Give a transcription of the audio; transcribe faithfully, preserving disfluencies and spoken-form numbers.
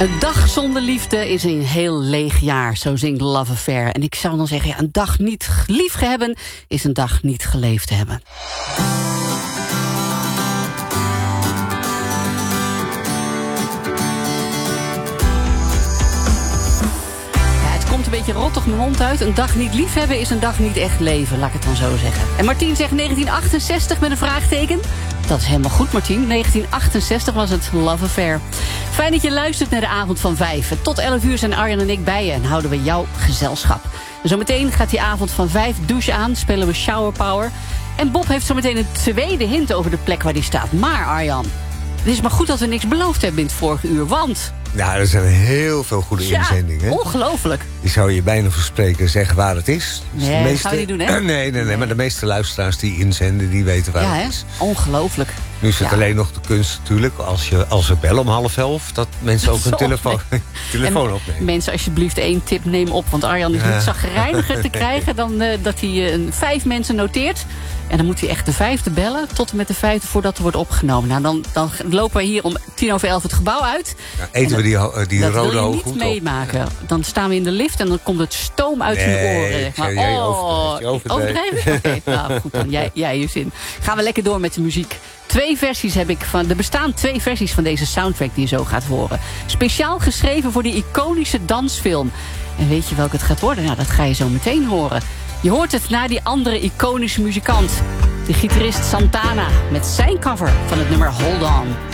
Een dag zonder liefde is een heel leeg jaar, zo zingt Love Affair. En ik zou dan zeggen, ja, een dag niet lief hebben is een dag niet geleefd te hebben. Een beetje rottig mijn mond uit. Een dag niet lief hebben is een dag niet echt leven, laat ik het dan zo zeggen. En Martien zegt negentien achtenzestig met een vraagteken. Dat is helemaal goed, Martien. negentien achtenzestig was het Love Affair. Fijn dat je luistert naar de avond van vijf. Tot elf uur zijn Arjan en ik bij je en houden we jouw gezelschap. Zometeen gaat die avond van vijf douche aan, spelen we Shower Power. En Bob heeft zometeen een tweede hint over de plek waar die staat. Maar Arjan, het is maar goed dat we niks beloofd hebben in het vorige uur, want... Ja, er zijn heel veel goede ja, inzendingen. Ongelooflijk. Die zou je bijna verspreken zeggen waar het is. Dus nee, de meeste... dat gaan we niet doen, hè? Nee, nee, nee, maar de meeste luisteraars die inzenden, die weten waar ja, het hè? is. Ongelooflijk. Nu is het ja. alleen nog de kunst natuurlijk, als, je, als we bellen om half elf... dat mensen ook hun telefoon, telefoon en opnemen. Mensen, alsjeblieft één tip, neem op. Want Arjan is ja. niet zagrijniger te krijgen dan uh, dat hij uh, vijf mensen noteert. En dan moet hij echt de vijfde bellen, tot en met de vijfde voordat er wordt opgenomen. Nou, dan, dan lopen we hier om tien over elf het gebouw uit. Ja, eten dan, we die, die dat rode hooghoed op? Dat wil je niet meemaken. Ja. Dan staan we in de lift en dan komt het stoom uit nee, je oren. Maar, jij oh, overdrijven? Oké, okay, nou goed dan. Jij, jij je zin. Gaan we lekker door met de muziek. Twee versies heb ik van. Er bestaan twee versies van deze soundtrack die je zo gaat horen. Speciaal geschreven voor die iconische dansfilm. En weet je welke het gaat worden? Nou, dat ga je zo meteen horen. Je hoort het na die andere iconische muzikant. De gitarist Santana met zijn cover van het nummer Hold On.